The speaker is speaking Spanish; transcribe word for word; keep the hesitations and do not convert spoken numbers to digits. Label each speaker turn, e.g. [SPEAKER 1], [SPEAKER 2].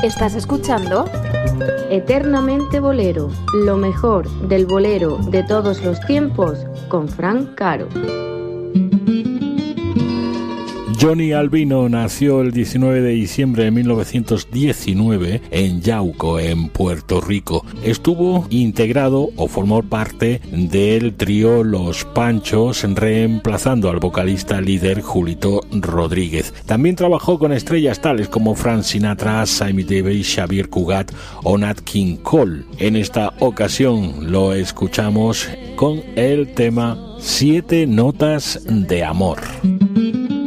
[SPEAKER 1] ¿Estás escuchando?
[SPEAKER 2] Eternamente Bolero, lo mejor del bolero de todos los tiempos, con Fran Caro.
[SPEAKER 3] Johnny Albino nació el diecinueve de diciembre de mil novecientos diecinueve en Yauco, en Puerto Rico. Estuvo integrado o formó parte del trío Los Panchos, reemplazando al vocalista líder Julito Rodríguez. También trabajó con estrellas tales como Frank Sinatra, Sammy Davis, Xavier Cugat o Nat King Cole. En esta ocasión lo escuchamos con el tema Siete Notas de Amor.